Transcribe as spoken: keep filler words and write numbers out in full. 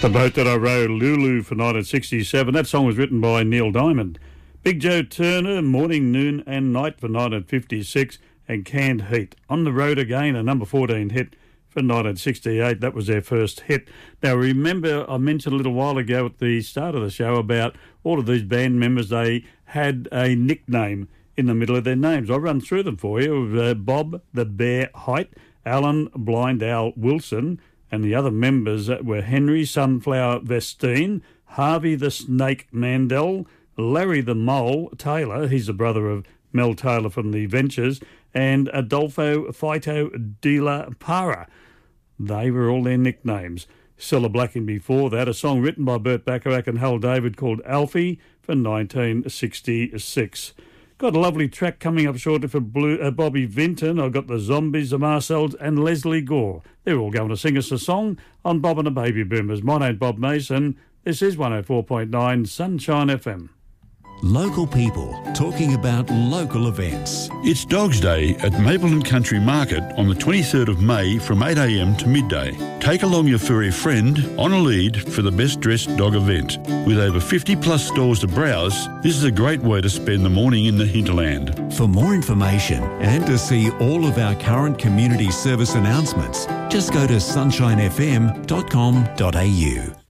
The Boat That I Rowed, Lulu for nineteen sixty-seven. That song was written by Neil Diamond. Big Joe Turner, Morning, Noon and Night for nineteen fifty-six. And Canned Heat. On the Road Again, a number fourteen hit for nineteen sixty-eight. That was their first hit. Now, remember, I mentioned a little while ago at the start of the show about all of these band members, they had a nickname in the middle of their names. I'll run through them for you. Uh, Bob the Bear Height, Alan Blind Owl Wilson, and the other members were Henry Sunflower Vestine, Harvey the Snake Mandel, Larry the Mole Taylor, he's the brother of Mel Taylor from the Ventures, and Adolfo Fito de la Parra. They were all their nicknames. Cilla Black in before that, a song written by Burt Bacharach and Hal David called Alfie for nineteen sixty-six. Got a lovely track coming up shortly for Blue, uh, Bobby Vinton. I've got the Zombies, the Marcells and Leslie Gore. They're all going to sing us a song on Bob and the Baby Boomers. My name's Bob Mason. This is one oh four point nine Sunshine F M. Local people talking about local events. It's Dogs Day at Mapleton Country Market on the twenty-third of May from eight a m to midday. Take along your furry friend on a lead for the best dressed dog event. With over fifty plus stalls to browse, this is a great way to spend the morning in the hinterland. For more information and to see all of our current community service announcements, just go to sunshine f m dot com dot a u.